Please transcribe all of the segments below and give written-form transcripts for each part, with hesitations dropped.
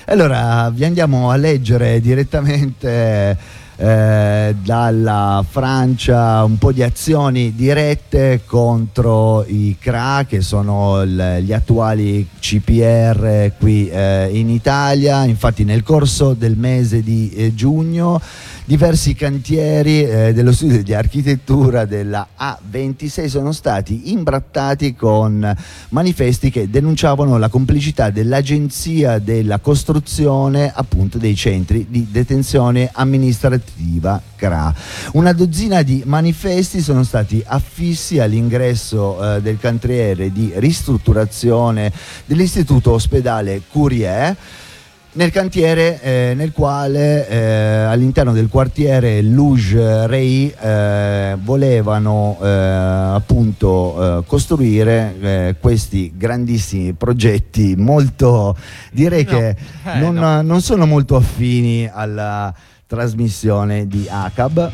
Allora, vi andiamo a leggere direttamente dalla Francia un po' di azioni dirette contro i CRA, che sono gli attuali CPR qui in Italia. Infatti nel corso del mese di giugno diversi cantieri dello studio di architettura della A26 sono stati imbrattati con manifesti che denunciavano la complicità dell'Agenzia della Costruzione, appunto, dei centri di detenzione amministrativa CRA. Una dozzina di manifesti sono stati affissi all'ingresso del cantiere di ristrutturazione dell'Istituto Ospedale Curie, nel cantiere nel quale all'interno del quartiere Luge-Rey volevano appunto costruire questi grandissimi progetti, molto, direi che non sono molto affini alla trasmissione di ACAB.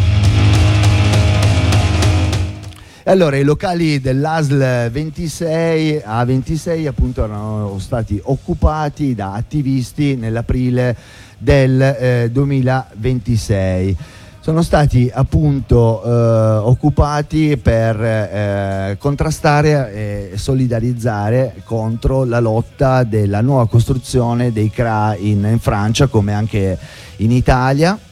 Allora, i locali dell'ASL 26 A26 appunto erano stati occupati da attivisti nell'aprile del 2026. Sono stati appunto occupati per contrastare e solidarizzare contro la lotta della nuova costruzione dei CRA in Francia, come anche in Italia.